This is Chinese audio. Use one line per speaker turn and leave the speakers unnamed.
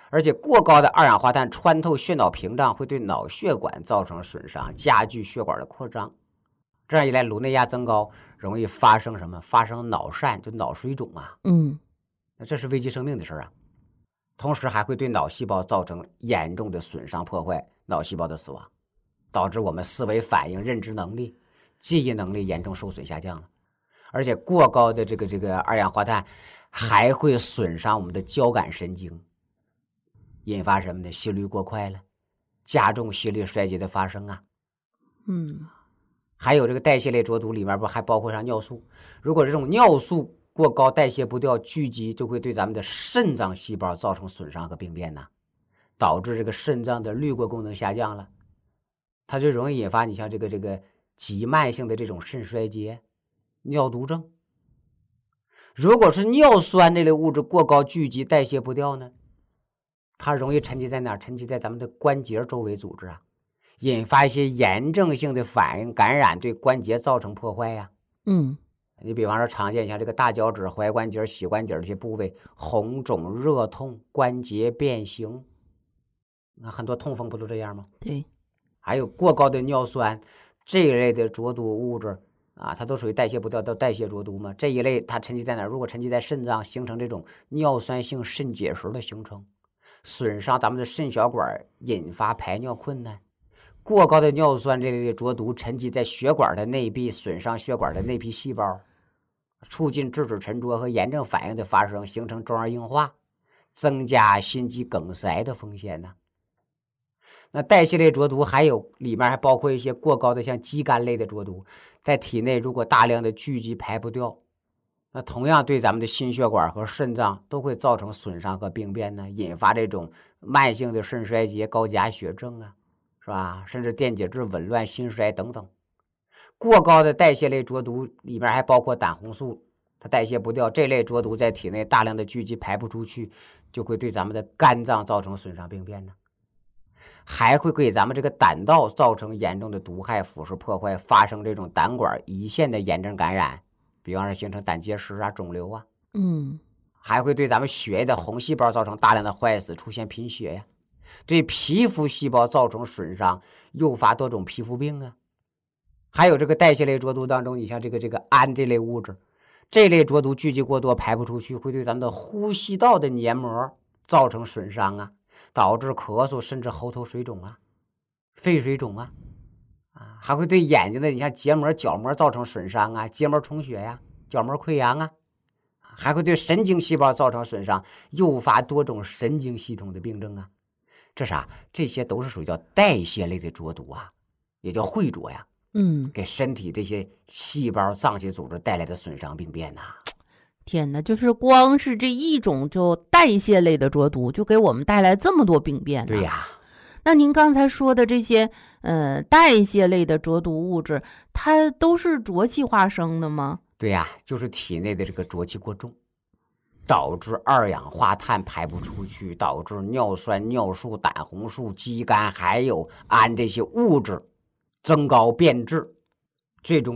而且过高的二氧化碳穿透血脑屏障，会对脑血管造成损伤，加剧血管的扩张。这样一来，颅内压增高，容易发生什么？发生脑疝，就脑水肿啊。那这是危及生命的事啊。同时还会对脑细胞造成严重的损伤破坏，脑细胞的死亡，导致我们思维反应、认知能力、记忆能力严重受损下降了。而且过高的这个二氧化碳还会损伤我们的交感神经，引发什么呢？心率过快了，加重心力衰竭的发生啊。还有这个代谢类浊毒里面不还包括上尿素？如果这种尿素过高，代谢不掉，聚集就会对咱们的肾脏细胞造成损伤和病变呢，导致这个肾脏的滤过功能下降了，它就容易引发你像这个急慢性的这种肾衰竭、尿毒症。如果是尿酸这类物质过高聚集，代谢不掉呢，它容易沉积在哪儿？沉积在咱们的关节周围组织啊，引发一些炎症性的反应感染，对关节造成破坏呀。你比方说常见像这个大脚趾、踝关节、膝关节这些部位红肿、热痛、关节变形，那很多痛风不都这样吗？
对。
还有过高的尿酸这一类的浊毒物质啊，它都属于代谢不掉，叫代谢浊毒嘛。这一类它沉积在哪儿？如果沉积在肾脏，形成这种尿酸性肾结石的形成，损伤咱们的肾小管，引发排尿困难。过高的尿酸这类的浊毒沉积在血管的内壁，损伤血管的内皮细胞，促进质子沉着和炎症反应的发生，形成中耳硬化，增加心肌梗塞的风险呢。那代谢类浊毒还有里面还包括一些过高的像肌酐类的浊毒，在体内如果大量的聚集排不掉，那同样对咱们的心血管和肾脏都会造成损伤和病变呢，引发这种慢性的肾衰竭、高钾血症啊，是吧？甚至电解质紊乱、心衰等等。过高的代谢类浊毒里面还包括胆红素，它代谢不掉，这类浊毒在体内大量的聚集排不出去，就会对咱们的肝脏造成损伤病变呢，还会给咱们这个胆道造成严重的毒害、腐蚀破坏，发生这种胆管胰腺的炎症感染，比方说形成胆结石啊、肿瘤啊。还会对咱们血液的红细胞造成大量的坏死，出现贫血呀，对皮肤细胞造成损伤，诱发多种皮肤病啊。还有这个代谢类浊毒当中，你像这个氨这类物质，这类浊毒聚集过多排不出去，会对咱们的呼吸道的黏膜造成损伤啊，导致咳嗽，甚至喉头水肿啊、肺水肿啊，还会对眼睛的你像结膜、角膜造成损伤啊，结膜充血呀、角膜溃疡啊，还会对神经细胞造成损伤，诱发多种神经系统的病症啊。这啥？这些都是属于叫代谢类的浊毒啊，也叫秽浊呀。给身体这些细胞、脏器组织带来的损伤病变呐。
天哪，就是光是这一种就代谢类的浊毒，就给我们带来这么多病变。
对呀。
那您刚才说的这些代谢类的浊毒物质，它都是浊气化生的吗？
对呀，就是体内的这个浊气过重，导致二氧化碳排不出去，导致尿酸、尿素、胆红素、肌酐还有氨这些物质增高变质，最终